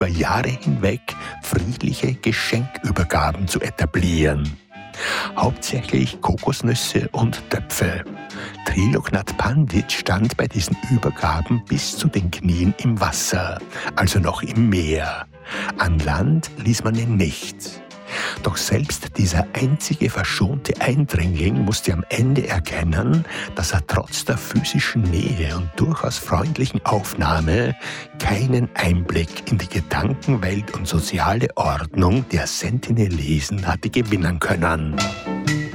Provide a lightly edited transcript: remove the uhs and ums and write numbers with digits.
über Jahre hinweg friedliche Geschenkübergaben zu etablieren. Hauptsächlich Kokosnüsse und Töpfe. Triloknath Pandit stand bei diesen Übergaben bis zu den Knien im Wasser, also noch im Meer. An Land ließ man ihn nicht. Doch selbst dieser einzige verschonte Eindringling musste am Ende erkennen, dass er trotz der physischen Nähe und durchaus freundlichen Aufnahme keinen Einblick in die Gedankenwelt und soziale Ordnung der Sentinelesen hatte gewinnen können.